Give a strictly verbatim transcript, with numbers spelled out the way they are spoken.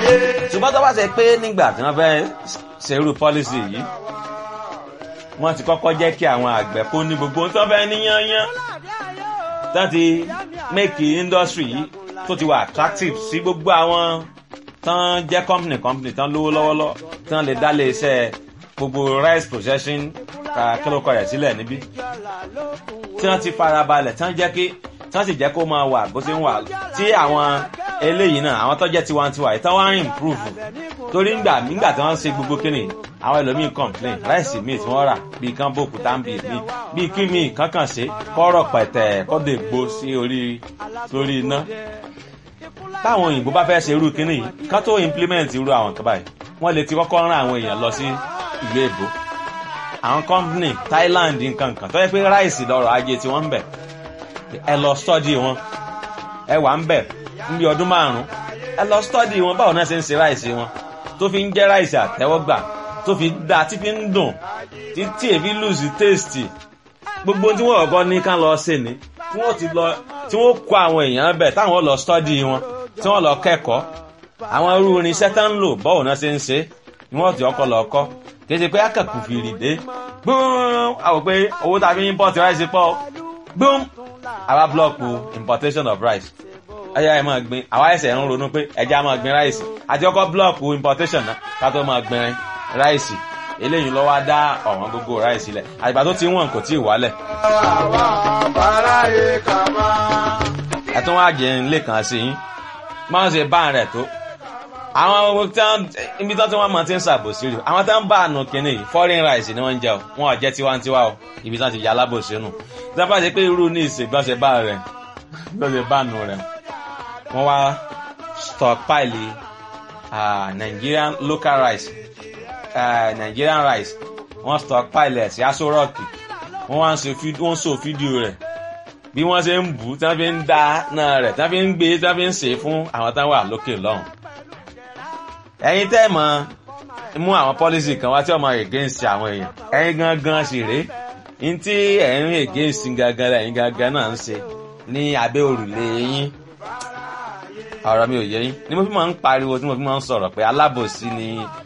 ṣùgbọ́n tó bá ṣe pé nígbà tí wọ́n fẹ́ ṣerú policy yìí wọ́n ti kọ́kọ́ jẹ́ kí àwọn àgbẹ̀ kó ní gbogbo ohun tó fẹ́ ní yányán tó ti make industry yìí tó ti wà attractive sí gbogbo àwọn tán jẹ́ company company tán lówó lọ́wọ́lọ́ tán lè dá lé iṣẹ́ gbogbo rice processing kílókọ̀ rẹ̀ sílẹ̀ níbí tí wọ́n ti farabalẹ̀ tán jẹ́ kí tán sì jẹ́ kó máa wà bó ṣe ń wà tí àwọn eléyìí náà àwọn tó jẹ́ tiwantiwa yìí tán wá ń improve torí ńgbà nígbà tí wọ́n ń ṣe gbogbo kíni àwọn ẹlòmíín complain ráìsì míì tí wọ́n rà bíi kán bòkú táǹbì míì bíi kí míì kankan ṣe kọ́rọ̀ pẹ̀tẹ̀ kọ́dọ̀ ègbó sí orí lórí iná táwọn òyìnbó bá fẹ́ ṣe irú kíní yìí kán tó implement irú àwọn kan báyìí wọ́n lè ti kọ́kọ́ rán àwọn èèyàn lọ sí ìlú èbó àwọn company Thailand nǹkan kan tó yẹ pé ráìsì lọ́rọ̀ ajé tí wọ́n ń bẹ̀ ẹ lọ study wọn ẹ wà ń bẹ̀ níbi ọdún márùn-ún ẹ lọ study wọn báwo náà ṣe ń ṣe ráìsì wọn tó fi ń jẹ́ ráìsì àtẹ́wọ́gbà tó fi dá tí fi ń dùn tí èfi lose taste gbogbo tí wọ́n ọ̀gọ́ ní ká lọ ṣe ni tí wọ́n ti lọ tí wọ́n kó àwọn èèyàn bẹ̀ táwọn lọ study wọn tí wọ́n lọ kẹ́kọ̀ọ́ àwọn irú irinṣẹ́ tán ń lò báwo náà ṣe ń ṣe ni wọ́n ti ọkọ̀ lọ kọ́ kì í ṣe pé akẹ́kọ̀ọ́ fi rì dé gbọ́n àwọn pé owó tàbí import rice pọ̀ gbọ́n àwa blọ́ọ̀kù importation of rice ẹyà ẹ máa gbin àwa ẹsẹ̀ ń ronú pé ẹja máa gbin rice àti ọkọ̀ blọ́ọ̀kù importation náà ká tó máa gbin rice eléyìí ló wá dá ọ̀wọ́n gógó rice lẹ̀ àgbà tó ti wọ̀n kò tí ì wálẹ̀. ẹ tún wá jẹ ilé kan sí yín máa ń ṣe bá rẹ̀ tó àwọn ibi tó tí wọ́n máa ti ń ṣàbòsí rẹ̀ àwọn tó ń bá àánú kínní yìí foreign rice ni wọ́n ń jẹ o wọn ò jẹ́ tiwantiwa o ibi tó ti yà alábòsí nù tí wọ́n bá ṣe pé irú ní ìṣègbọ́nsẹ̀ bá rẹ̀ lọ́sẹ̀ bá nù rẹ̀ wọ́n wá stockpile uh, Nigerian local rice uh, Nigerian rice wọ́n stockpile ẹ̀ sí Aso Rock wọ́n wá ń ṣe wọ́n ń ṣò fídíò rẹ̀ bí wọ́n ṣe ń bù tí wọ́n fi ń dá náà rẹ̀ tí wọ́n fi ń gbé tí wọ́n fi ń ṣe fún àwọn táwọn wà lókè lọ́hùn. ẹ̀yin tẹ́ mọ̀ mú àwọn policy kan wá tí wọ́n máa against àwọn èèyàn ẹ̀yin gangan sì rèé ní tí ẹ̀yin against gangan ẹ̀yin gangan náà ń ṣe ní abẹ́ òrùlé yín ọ̀rọ̀ mi ò yé yín ni mo fi máa ń pariwo tí mo fi máa ń sọ̀rọ̀ pé alábòsí ni